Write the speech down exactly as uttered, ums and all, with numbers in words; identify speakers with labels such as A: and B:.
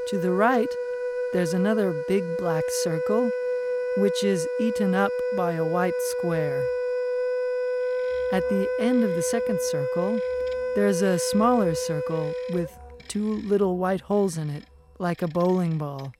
A: To the right, there's another big black circle, which is eaten up by a white square. At the end of the second circle, there's a smaller circle with two little white holes in it, like a bowling ball.